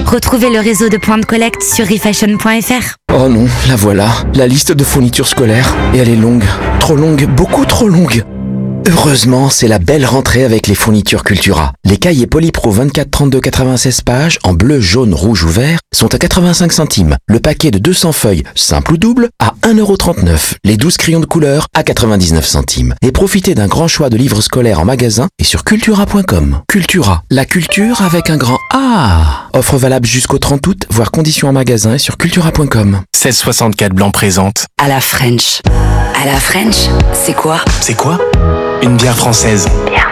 Retrouvez le réseau de points de collecte sur refashion.fr. Oh non, la voilà, la liste de fournitures scolaires. Et elle est longue, trop longue, beaucoup trop longue. Heureusement, c'est la belle rentrée avec les fournitures Cultura. Les cahiers Polypro 24, 32, 96 pages en bleu, jaune, rouge ou vert sont à 85 centimes. Le paquet de 200 feuilles, simple ou double, à 1,39 €. Les 12 crayons de couleur à 99 centimes. Et profitez d'un grand choix de livres scolaires en magasin et sur cultura.com. Cultura, la culture avec un grand A. Offre valable jusqu'au 30 août, voire conditions en magasin et sur cultura.com. 1664 Blanc présente. À la French. À la French, c'est quoi? C'est quoi? Une bière française. Bière